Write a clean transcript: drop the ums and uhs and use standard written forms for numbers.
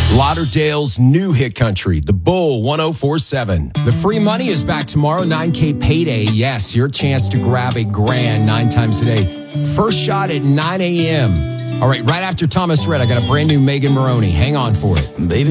Lauderdale's new hit country, The Bull 104.7. The free money is back tomorrow, 9K payday. Yes, your chance to grab a grand 9 times a day. First shot at 9 a.m. All right, right after Thomas Rhett, I got a brand new Megan Maroney. Hang on for it. Baby.